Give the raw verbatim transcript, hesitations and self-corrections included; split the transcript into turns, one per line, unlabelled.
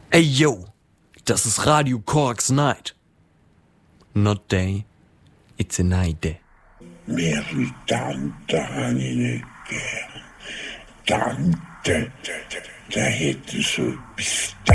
Ey yo, das ist Radio Korks Night. Not day, it's a night day.
Mary Tante habe ich nicht gern. Tante, da hätte so etwas